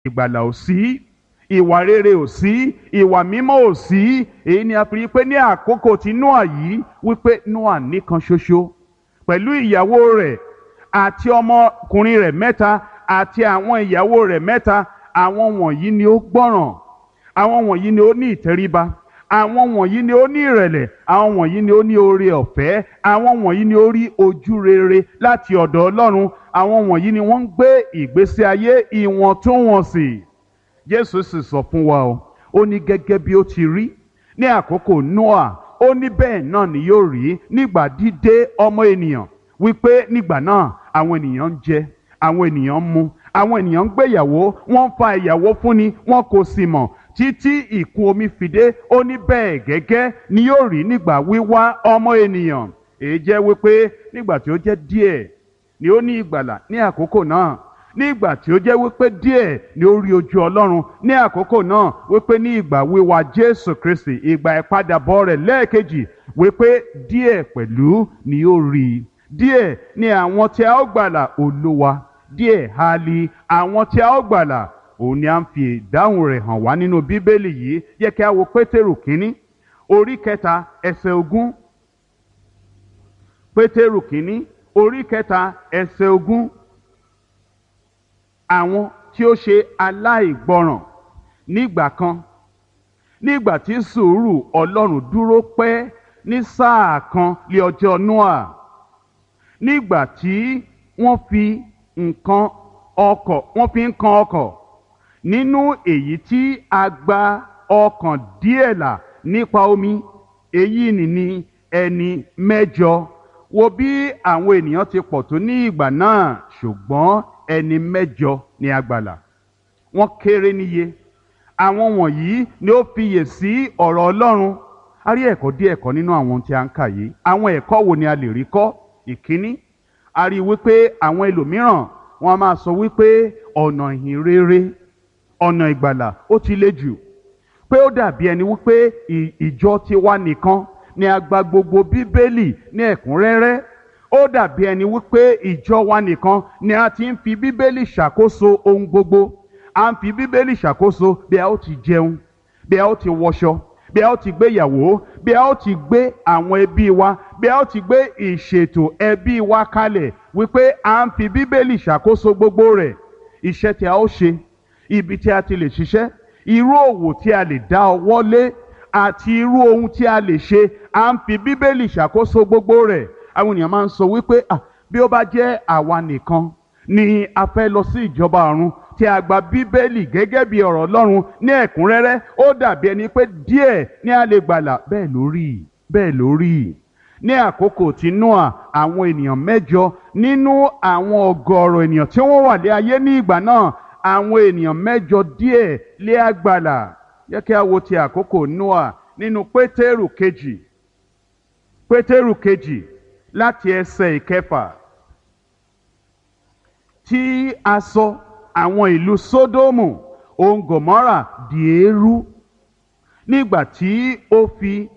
ìgbàlà ò sí, ìwà rere ò sí, ìwà mímọ́ ò sí. Èyí ni a fi rí pé ní àkókò tí Nóà yìí wípé Nóà nìkan ṣoṣo pẹ̀lú ìyàwó rẹ̀ àti ọmọkùnrin rẹ̀ mẹ́ta àti àwọn ìyàwó rẹ̀ mẹ́ta. Àwọn wọ̀nyí ni ó gbọ́ràn, àwọn wọ̀nyí ni ó ní ìtẹríba, àwọn wọ̀nyí ni ó ní ìrẹ̀lẹ̀, àwọn wọ̀nyí ni ó ní oore ọ̀fẹ́, àwọn wọ̀nyí ni ó rí ojú rere láti ọ̀dọ̀ Ọlọ́run, àwọn wọ̀nyí ni wọ́n ń gbé ìgbésí ayé ìwọ̀ntúnwọ̀nsì. Jésù sì sọ fún wa ó ní gẹ́gẹ́ bí ó ti rí ní àkókò Nóà, ó ní bẹ́ẹ̀ náà ni yóò rí nígbà dídé ọmọ ènìyàn, wípé nígbà náà àwọn ènìyàn ń jẹ, àwọn ènìyàn ń mu, àwọn ènìyàn ń gbéyàwó, wọ́n ń fa ìyàwó fúnni, wọn kò sì mọ̀ títí ìkún omi fi dé. Ó ní bẹ́ẹ̀ gẹ́gẹ́ ni yóò rí nígbà wíwá ọmọ ènìyàn. Èyí jẹ́ wípé nígbà tí ó jẹ́ díẹ̀ ni ó ní ìgbàlà ní àkókò náà, nígbà tí ó jẹ́ wípé díẹ̀ ni ó rí ojú Ọlọ́run ní àkókò náà, wípé ní ìgbà wíwá Jésù Kristi, ìgbà ìpadàbọ̀ rẹ̀ lẹ́ẹ̀kejì, wípé díẹ̀ pẹ̀lú ni ó rí. Díẹ̀ ni àwọn tí a ó gbàlà Olúwa, díẹ̀ ha li àwọn tí a ó gbàlà. Òun ni a ń fi ìdáhùn rẹ̀ hàn wá nínú Bíbélì yìí. Jẹ́ kí a wo Pétérù kínní orí kẹta ẹsẹ̀ 20. Pétérù kínní orí kẹta ẹsẹ̀ 20. Àwọn tí ó ṣe aláìgbọràn nígbà kan, nígbà tí sùúrù Ọlọ́run dúró pẹ́ ní sáà kan lé ọjọ́ Nóà, nígbà tí wọ́n fi ń kan ọkọ̀ nínú èyí tí a gba ọkàn díẹ̀ là nípa omi, èyí ni ẹni 8. Wo bí àwọn ènìyàn ti pọ̀ tó ní ìgbà náà, ṣùgbọ́n ẹni 8 ni a gbàlà. Wọ́n kéré níye. Àwọn wọ̀nyí ni ó fiyè sí ọ̀rọ̀ Ọlọ́run. A rí ẹ̀kọ́ díẹ̀ kọ́ nínú àwọn tí a ń kà yìí. Àwọn ẹ̀kọ́ wo ni a lè rí kọ́? Ìkíní, a rí wípé àwọn ẹlòmíràn wọ́n a máa sọ wípé ọ̀nà ìhìn rere, ọ̀nà ìgbàlà ó ti le jù, pé ó dàbí ẹni wípé ìjọ tiwa nìkan ni a gba gbogbo Bíbélì ní ẹ̀kúnrẹ́rẹ́. Ó dàbí ẹni wípé ìjọ wa nìkan ni a ti ń fi Bíbélì ṣàkóso ohun gbogbo. A ń fi Bíbélì ṣàkóso bí a ó ti jẹun, bí a ó ti wọṣọ, bí a ó ti gbéyàwó, bí a ó ti gbé àwọn ẹbí wa, bí a ó ti gbé ìṣètò ẹbí wa kalẹ̀, wípé a ń fi Bíbélì ṣàkóso gbogbo rẹ̀. Iṣẹ́ tí a ó ṣe, ibi tí a ti lè ṣiṣẹ́, irú òwò tí a lè dá ọwọ́ lé àti irú ohun tí a lè ṣe, a ń fi Bíbélì ṣàkóso gbogbo rẹ̀. Àwọn ènìyàn máa ń sọ wípé bí ó bá jẹ́ àwa nìkan ni a fẹ́ lọ sí ìjọba ọ̀run, tí a gba Bíbélì gẹ́gẹ́ bí ọ̀rọ̀ Ọlọ́run ní ẹ̀kúnrẹ́rẹ́, ó dàbí ẹni pé díẹ̀ ni a lè gbàlà. Bẹ́ẹ̀ ló rí. Ní àkókò tí Nóà, àwọn ènìyàn 8 nínú àwọn ọgọ́rọ̀ ènìyàn tí wọ́n wà lé ayé ní ìgbà náà, àwọn ènìyàn 8 díẹ̀ lé a gbàlà. Yẹ kí a wo ti àkókò Nóà nínú Pétérù kejì láti ẹsẹ̀ 6. Tí a sọ àwọn ìlú Sódómù òun Gòmórà di eérú, nígbà tí ó fi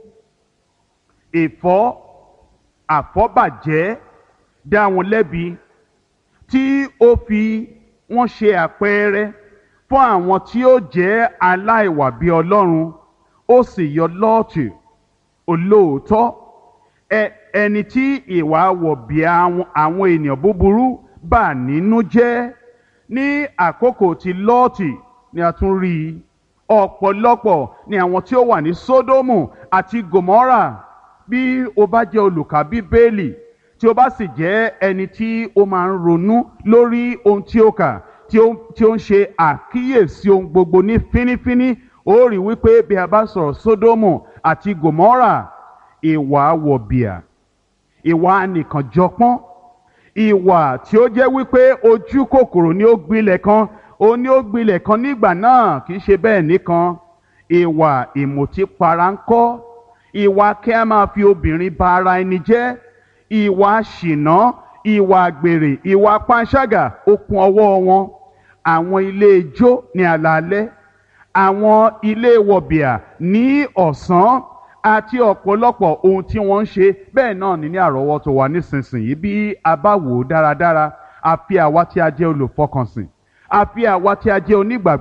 àfọ́bàjẹ́ dá wọn lẹ́bi, tí ó fi wọ́n ṣe àpẹẹrẹ fún àwọn tí ó jẹ́ aláìwà bí Ọlọ́run. Ó sì yọ Lọ́ọ̀tì olóòótọ́, ẹni tí ìwà wọ̀bìà àwọn ènìyàn búburú bà nínú jẹ́. Ní àkókò tí Lọ́ọ̀tì ni a tún rí ọ̀pọ̀lọpọ̀ ní àwọn tí ó wà ní Sódómù àti Gòmórà. Bí o bá jẹ́ olùkà Bíbélì, tí o bá sì jẹ́ ẹni tí ó máa ń ronú lórí ohun tí ó kà, tí ó ń ṣe àkíyèsí ohun gbogbo ní fínífíní, ó rí wípé bí a bá sọ̀rọ̀ Sódómù àti Gòmórà, ìwà wọ̀bìà, ìwà anìkànjọpọ́n, ìwà tí ó jẹ́ wípé ojú kòkòrò ni ó gbilẹ̀ kan nígbà náà. Kì í ṣe bẹ́ẹ̀ nìkan, ìwà ìmùtípara ńkọ́, ìwà kí a máa fi obìnrin ba ara ẹni jẹ́, ìwà ṣìnà, ìwà àgbèrè, ìwà panṣágà ó kún ọwọ́ wọn. Àwọn ilé ijó ní alaalẹ́, àwọn ilé wọ̀bìà ní ọ̀sán, àti ọ̀pọ̀lọpọ̀ ohun tí wọ́n ń ṣe bẹ́ẹ̀ náà ní àrọ́wọ́tó wa nísinsìnyí. Bí a bá wò ó dáradára, àfi àwa tí a jẹ́ olùfọkànsìn, àfi àwa tí a jẹ́ onígbàgbọ́